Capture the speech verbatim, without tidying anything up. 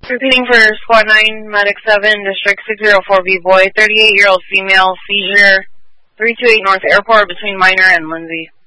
Repeating for Squad nine, Medic seven, District six zero four B boy, thirty-eight-year-old female, seizure, three two eight North Airport between Minor and Lindsay.